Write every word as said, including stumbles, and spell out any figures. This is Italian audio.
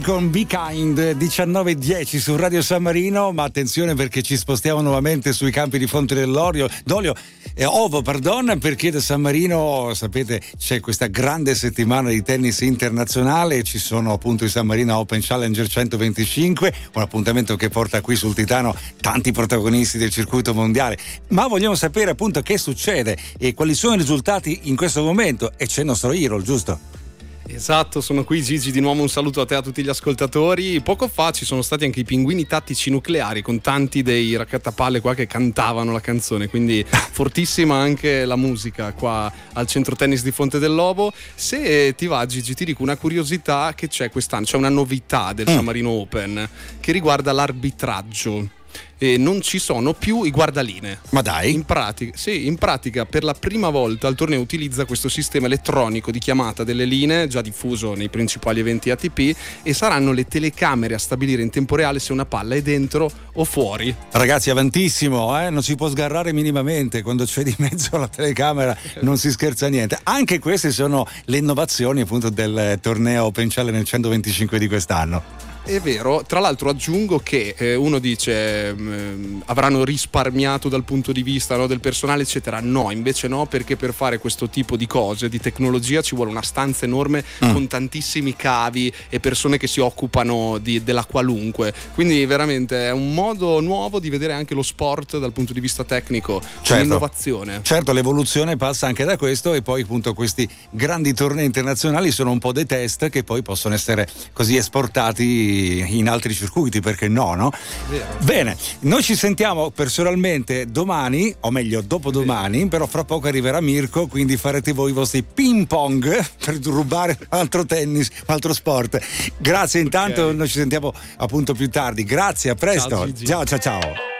con Be Kind, diciannove e dieci su Radio San Marino, ma attenzione perché ci spostiamo nuovamente sui campi di Fonte dell'Olio, d'Olio, eh, Ovo, pardon, perché da San Marino, sapete, c'è questa grande settimana di tennis internazionale, ci sono appunto i San Marino Open Challenger centoventicinque, un appuntamento che porta qui sul Titano tanti protagonisti del circuito mondiale, ma vogliamo sapere appunto che succede e quali sono i risultati in questo momento, e c'è il nostro Hero, giusto? Esatto, sono qui Gigi, di nuovo un saluto a te e a tutti gli ascoltatori. Poco fa ci sono stati anche i pinguini tattici nucleari con tanti dei raccattapalle qua che cantavano la canzone, quindi fortissima anche la musica qua al centro tennis di Fonte dell'Ovo. Se ti va Gigi ti dico una curiosità che c'è quest'anno, c'è una novità del San Marino Open che riguarda l'arbitraggio. E non ci sono più i guardaline. Ma dai? In pratica, sì, in pratica per la prima volta il torneo utilizza questo sistema elettronico di chiamata delle linee, già diffuso nei principali eventi A T P, e saranno le telecamere a stabilire in tempo reale se una palla è dentro o fuori. Ragazzi, avantissimo, eh? Non si può sgarrare minimamente, quando c'è di mezzo la telecamera non si scherza niente. Anche queste sono le innovazioni appunto del torneo Open Challenge centoventicinque di quest'anno. È vero, tra l'altro aggiungo che eh, uno dice eh, avranno risparmiato dal punto di vista, no, del personale eccetera. No, invece no, perché per fare questo tipo di cose, di tecnologia, ci vuole una stanza enorme mm. con tantissimi cavi e persone che si occupano di, della qualunque, quindi veramente è un modo nuovo di vedere anche lo sport dal punto di vista tecnico, certo. Un'innovazione. Certo, l'evoluzione passa anche da questo, e poi appunto questi grandi tornei internazionali sono un po' dei test che poi possono essere così esportati in altri circuiti, perché no, no? Vero. Bene, noi ci sentiamo personalmente domani, o meglio dopodomani, Vero. Però fra poco arriverà Mirko, quindi farete voi i vostri ping pong per rubare altro tennis, altro sport. Grazie intanto, okay. Noi ci sentiamo appunto più tardi. Grazie, a presto. Ciao, Gigi. Ciao ciao ciao.